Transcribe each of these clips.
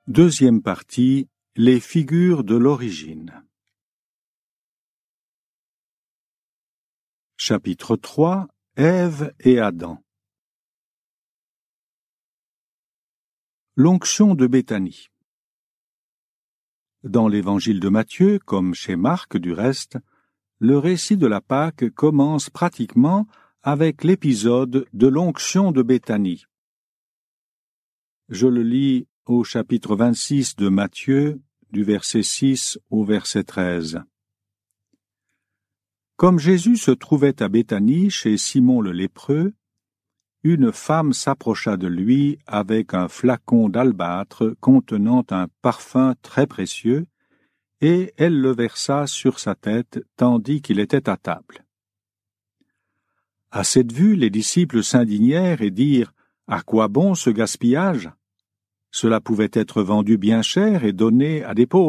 Deuxième partie, les figures de l'origine. Chapitre 3, Ève et Adam. L'onction de Béthanie. Dans l'évangile de Matthieu, comme chez Marc du reste, le récit de la Pâque commence pratiquement avec l'épisode de l'onction de Béthanie. Je le lis au chapitre 26 de Matthieu, du verset 6 au verset 13. Comme Jésus se trouvait à Béthanie chez Simon le lépreux, une femme s'approcha de lui avec un flacon d'albâtre contenant un parfum très précieux, et elle le versa sur sa tête tandis qu'il était à table. À cette vue, les disciples s'indignèrent et dirent « À quoi bon ce gaspillage ? Cela pouvait être vendu bien cher et donné à des pauvres. »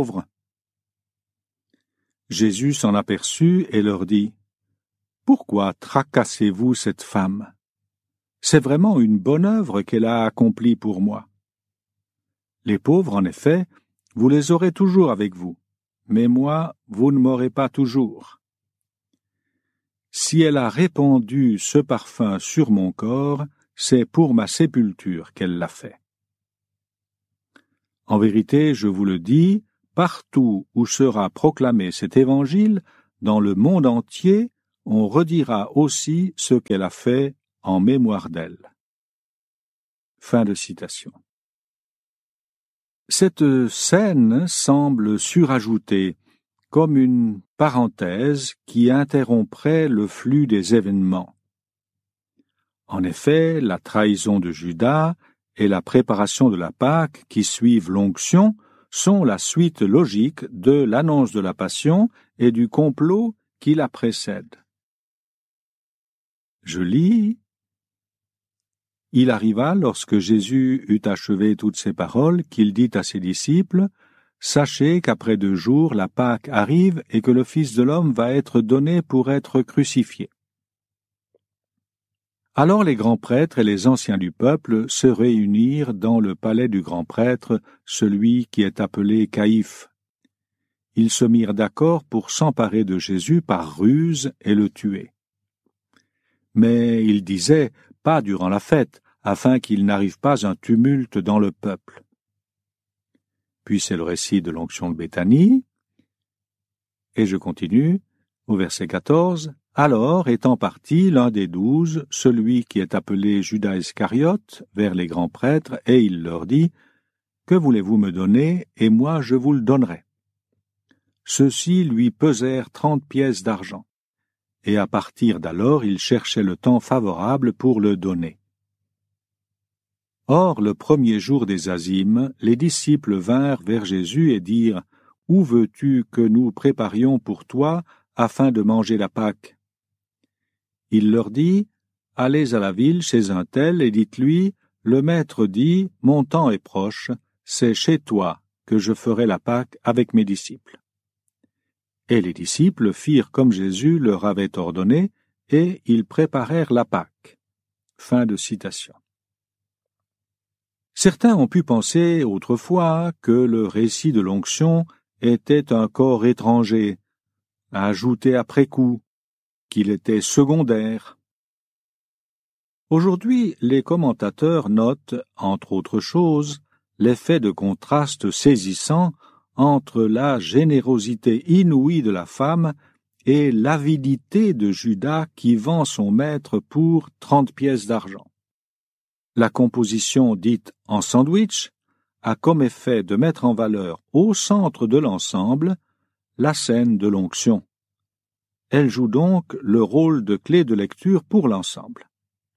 Jésus s'en aperçut et leur dit « Pourquoi tracassez-vous cette femme ? C'est vraiment une bonne œuvre qu'elle a accomplie pour moi. Les pauvres, en effet, vous les aurez toujours avec vous, mais moi, vous ne m'aurez pas toujours. Si elle a répandu ce parfum sur mon corps, c'est pour ma sépulture qu'elle l'a fait. En vérité, je vous le dis, partout où sera proclamé cet évangile, dans le monde entier, on redira aussi ce qu'elle a fait en mémoire d'elle. » Fin de citation. Cette scène semble surajoutée, comme une parenthèse qui interromprait le flux des événements. En effet, la trahison de Judas et la préparation de la Pâque qui suivent l'onction sont la suite logique de l'annonce de la Passion et du complot qui la précède. Je lis. Il arriva, lorsque Jésus eut achevé toutes ces paroles, qu'il dit à ses disciples, « Sachez qu'après 2 jours la Pâque arrive et que le Fils de l'homme va être donné pour être crucifié. » Alors les grands prêtres et les anciens du peuple se réunirent dans le palais du grand prêtre, celui qui est appelé Caïphe. Ils se mirent d'accord pour s'emparer de Jésus par ruse et le tuer. Mais ils disaient « pas durant la fête », afin qu'il n'arrive pas un tumulte dans le peuple. Puis c'est le récit de l'onction de Béthanie, et je continue, au verset 14. Alors, étant parti l'un des 12, celui qui est appelé Judas Iscariote, vers les grands prêtres, et il leur dit, « Que voulez-vous me donner, et moi je vous le donnerai. » Ceux-ci lui pesèrent 30 pièces d'argent, et à partir d'alors il cherchait le temps favorable pour le donner. Or, le premier jour des Azymes, les disciples vinrent vers Jésus et dirent, « Où veux-tu que nous préparions pour toi, afin de manger la Pâque ?» Il leur dit, « Allez à la ville chez un tel et dites-lui, le maître dit, mon temps est proche, c'est chez toi que je ferai la Pâque avec mes disciples. » Et les disciples firent comme Jésus leur avait ordonné, et ils préparèrent la Pâque. Fin de citation. Certains ont pu penser autrefois que le récit de l'onction était un corps étranger, ajouté après coup, qu'il était secondaire. Aujourd'hui, les commentateurs notent, entre autres choses, l'effet de contraste saisissant entre la générosité inouïe de la femme et l'avidité de Judas qui vend son maître pour 30 pièces d'argent. La composition dite en sandwich a comme effet de mettre en valeur au centre de l'ensemble la scène de l'onction. Elle joue donc le rôle de clé de lecture pour l'ensemble.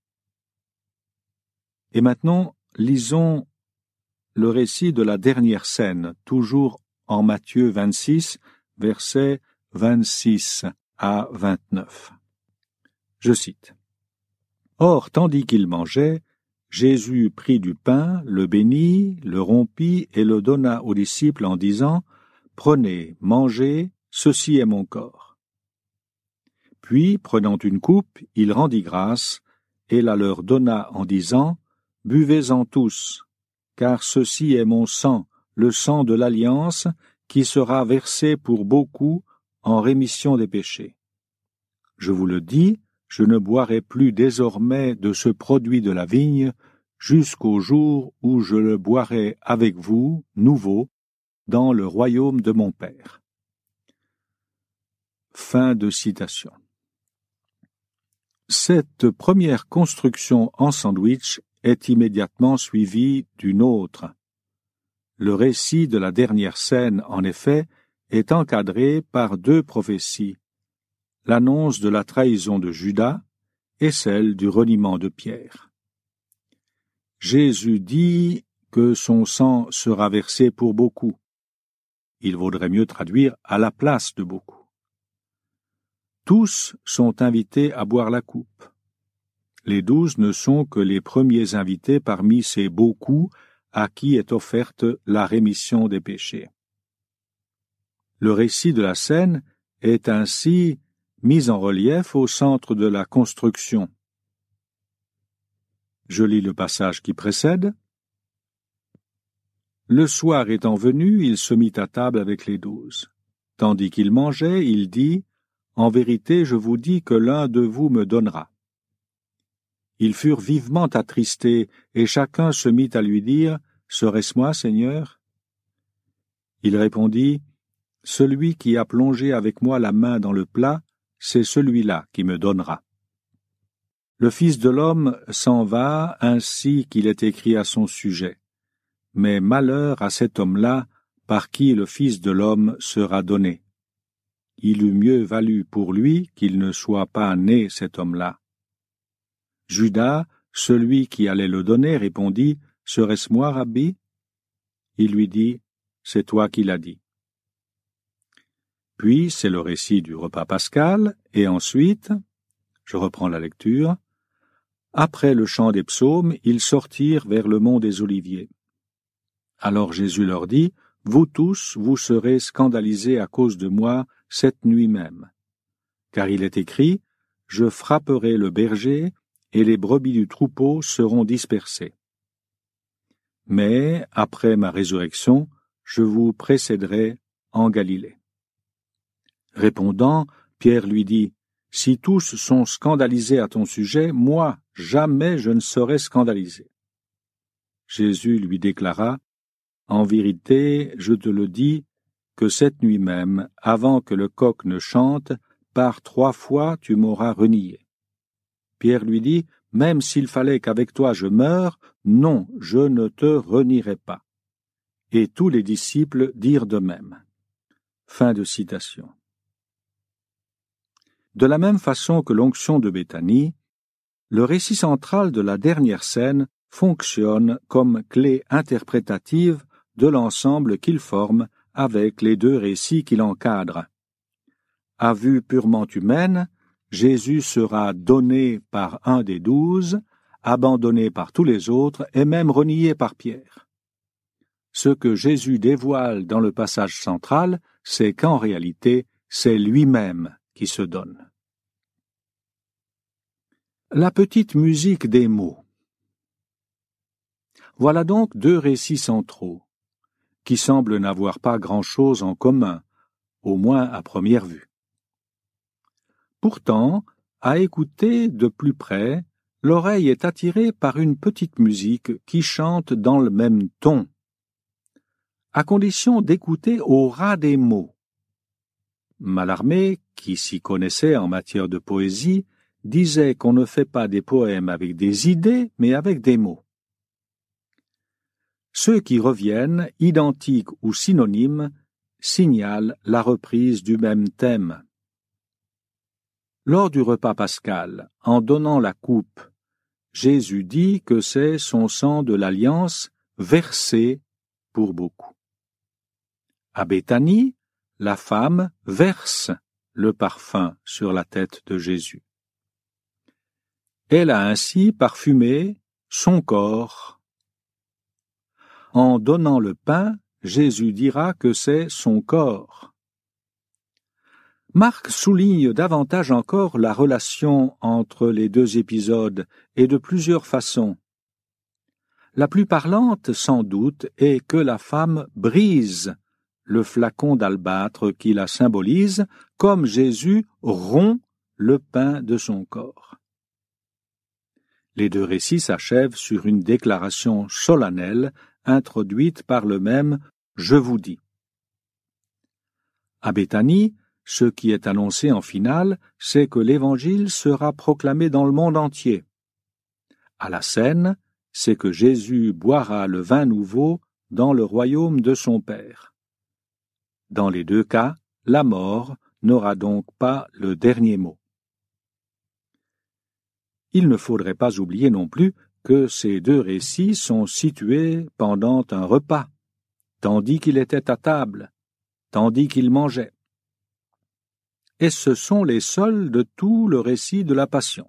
Et maintenant, lisons le récit de la dernière scène, toujours en Matthieu 26, versets 26 à 29. Je cite. « Or, tandis qu'il mangeait, Jésus prit du pain, le bénit, le rompit et le donna aux disciples en disant, « Prenez, mangez, ceci est mon corps. » Puis, prenant une coupe, il rendit grâce et la leur donna en disant, « Buvez-en tous, car ceci est mon sang le sang de l'alliance qui sera versé pour beaucoup en rémission des péchés. Je vous le dis, je ne boirai plus désormais de ce produit de la vigne jusqu'au jour où je le boirai avec vous, nouveau, dans le royaume de mon Père. » Fin de citation. Cette première construction en sandwich est immédiatement suivie d'une autre. Le récit de la dernière scène, en effet, est encadré par deux prophéties, l'annonce de la trahison de Judas et celle du reniement de Pierre. Jésus dit que son sang sera versé pour beaucoup. Il vaudrait mieux traduire à la place de beaucoup. Tous sont invités à boire la coupe. Les 12 ne sont que les premiers invités parmi ces beaucoup à qui est offerte la rémission des péchés. Le récit de la scène est ainsi mis en relief au centre de la construction. Je lis le passage qui précède. Le soir étant venu, il se mit à table avec les 12. Tandis qu'il mangeait, il dit, « En vérité, je vous dis que l'un de vous me donnera. » Ils furent vivement attristés, et chacun se mit à lui dire, « Serait-ce moi, Seigneur ?» Il répondit, « Celui qui a plongé avec moi la main dans le plat, c'est celui-là qui me donnera. » Le Fils de l'homme s'en va ainsi qu'il est écrit à son sujet. Mais malheur à cet homme-là, par qui le Fils de l'homme sera donné. Il eût mieux valu pour lui qu'il ne soit pas né cet homme-là. Judas, celui qui allait le donner, répondit, « Serait-ce moi, Rabbi ?» Il lui dit, « C'est toi qui l'as dit. » Puis c'est le récit du repas pascal, et ensuite, je reprends la lecture, « Après le chant des psaumes, ils sortirent vers le mont des Oliviers. Alors Jésus leur dit, « Vous tous, vous serez scandalisés à cause de moi cette nuit même. Car il est écrit, « Je frapperai le berger, et les brebis du troupeau seront dispersées. Mais, après ma résurrection, je vous précéderai en Galilée. » Répondant, Pierre lui dit, « Si tous sont scandalisés à ton sujet, moi, jamais je ne serai scandalisé. » Jésus lui déclara, « En vérité, je te le dis, que cette nuit même, avant que le coq ne chante, par 3 fois tu m'auras renié. » Pierre lui dit, « Même s'il fallait qu'avec toi je meure, non, je ne te renierai pas. » Et tous les disciples dirent de même. Fin de citation. De la même façon que l'onction de Béthanie, le récit central de la dernière scène fonctionne comme clé interprétative de l'ensemble qu'il forme avec les 2 récits qui l'encadrent. À vue purement humaine, Jésus sera donné par un des 12, abandonné par tous les autres et même renié par Pierre. Ce que Jésus dévoile dans le passage central, c'est qu'en réalité, c'est lui-même qui se donne. La petite musique des mots. Voilà donc 2 récits centraux, qui semblent n'avoir pas grand-chose en commun, au moins à première vue. Pourtant, à écouter de plus près, l'oreille est attirée par une petite musique qui chante dans le même ton, à condition d'écouter au ras des mots. Mallarmé, qui s'y connaissait en matière de poésie, disait qu'on ne fait pas des poèmes avec des idées, mais avec des mots. Ceux qui reviennent, identiques ou synonymes, signalent la reprise du même thème. Lors du repas pascal, en donnant la coupe, Jésus dit que c'est son sang de l'alliance versé pour beaucoup. À Béthanie, la femme verse le parfum sur la tête de Jésus. Elle a ainsi parfumé son corps. En donnant le pain, Jésus dira que c'est son corps. Marc souligne davantage encore la relation entre les 2 épisodes et de plusieurs façons. La plus parlante, sans doute, est que la femme brise le flacon d'albâtre qui la symbolise, comme Jésus rompt le pain de son corps. Les deux récits s'achèvent sur une déclaration solennelle introduite par le même « Je vous dis ». À Béthanie, ce qui est annoncé en finale, c'est que l'Évangile sera proclamé dans le monde entier. À la scène, c'est que Jésus boira le vin nouveau dans le royaume de son Père. Dans les deux cas, la mort n'aura donc pas le dernier mot. Il ne faudrait pas oublier non plus que ces deux récits sont situés pendant un repas, tandis qu'il était à table, tandis qu'il mangeait. Et ce sont les seuls de tout le récit de la Passion.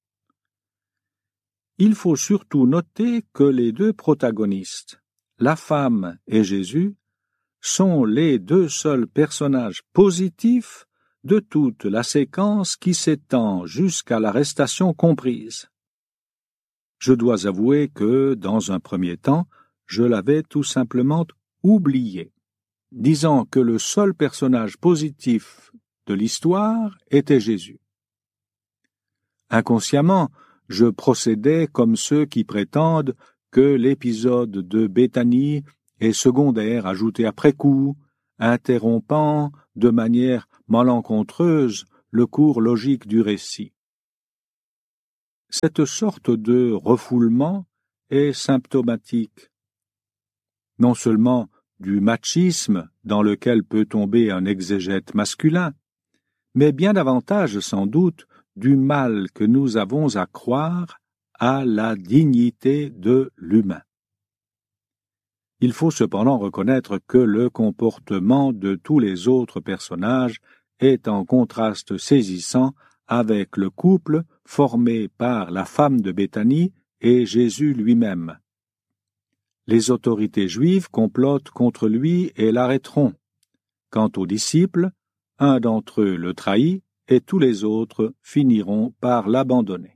Il faut surtout noter que les deux protagonistes, la femme et Jésus, sont les deux seuls personnages positifs de toute la séquence qui s'étend jusqu'à l'arrestation comprise. Je dois avouer que, dans un premier temps, je l'avais tout simplement oublié, disant que le seul personnage positif de l'histoire était Jésus. Inconsciemment, je procédais comme ceux qui prétendent que l'épisode de Béthanie est secondaire, ajouté après coup, interrompant de manière malencontreuse le cours logique du récit. Cette sorte de refoulement est symptomatique, non seulement du machisme dans lequel peut tomber un exégète masculin, mais bien davantage sans doute du mal que nous avons à croire à la dignité de l'humain. Il faut cependant reconnaître que le comportement de tous les autres personnages est en contraste saisissant avec le couple formé par la femme de Béthanie et Jésus lui-même. Les autorités juives complotent contre lui et l'arrêteront. Quant aux disciples, un d'entre eux le trahit et tous les autres finiront par l'abandonner.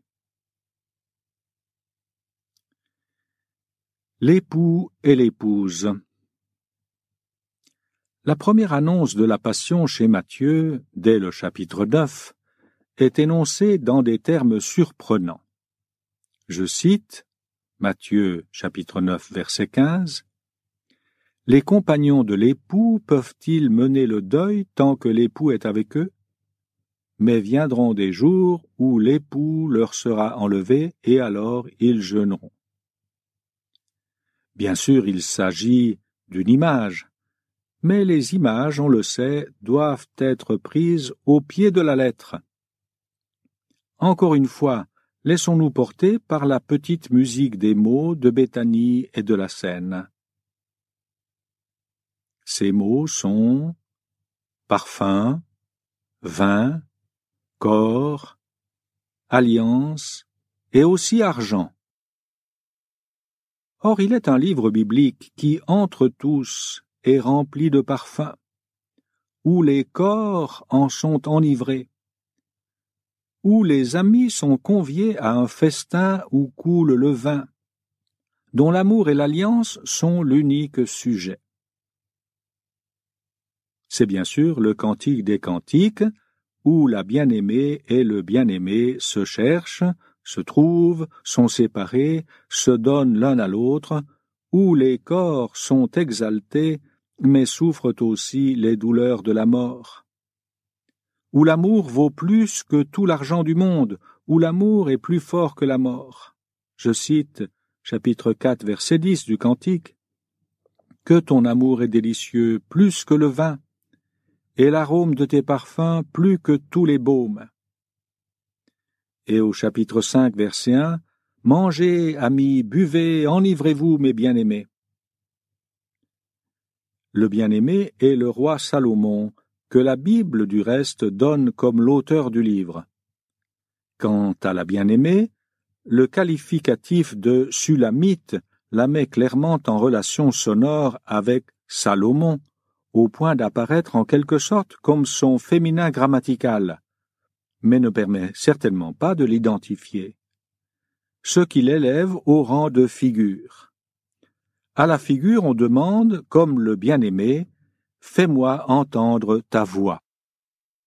L'époux et l'épouse. La première annonce de la Passion chez Matthieu, dès le chapitre 9, est énoncée dans des termes surprenants. Je cite Matthieu chapitre 9 verset 15. « Les compagnons de l'époux peuvent-ils mener le deuil tant que l'époux est avec eux? Mais viendront des jours où l'époux leur sera enlevé et alors ils jeûneront. » Bien sûr, il s'agit d'une image, mais les images, on le sait, doivent être prises au pied de la lettre. Encore une fois, laissons-nous porter par la petite musique des mots de Béthanie et de la scène. Ces mots sont parfum, vin, corps, alliance et aussi argent. Or, il est un livre biblique qui, entre tous, est rempli de parfums, où les corps en sont enivrés, où les amis sont conviés à un festin où coule le vin, dont l'amour et l'alliance sont l'unique sujet. C'est bien sûr le Cantique des Cantiques, où la bien-aimée et le bien-aimé se cherchent, se trouvent, sont séparés, se donnent l'un à l'autre, où les corps sont exaltés, mais souffrent aussi les douleurs de la mort. Où l'amour vaut plus que tout l'argent du monde, où l'amour est plus fort que la mort. Je cite chapitre 4, verset 10 du Cantique. « Que ton amour est délicieux, plus que le vin, et l'arôme de tes parfums plus que tous les baumes. » Et au chapitre 5, verset 1, « Mangez, amis, buvez, enivrez-vous, mes bien-aimés. » Le bien-aimé est le roi Salomon, que la Bible, du reste, donne comme l'auteur du livre. Quant à la bien-aimée, le qualificatif de Sulamite la met clairement en relation sonore avec Salomon, au point d'apparaître en quelque sorte comme son féminin grammatical, mais ne permet certainement pas de l'identifier, ce qui l'élève au rang de figure. À la figure, on demande, comme le bien-aimé, « Fais-moi entendre ta voix ».